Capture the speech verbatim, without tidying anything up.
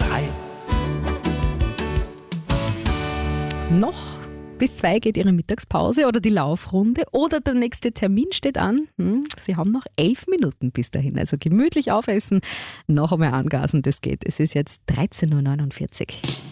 drei. Noch bis zwei geht Ihre Mittagspause oder die Laufrunde oder der nächste Termin steht an. Hm, Sie haben noch elf Minuten bis dahin. Also gemütlich aufessen, noch einmal angasen, das geht. Es ist jetzt dreizehn Uhr neunundvierzig.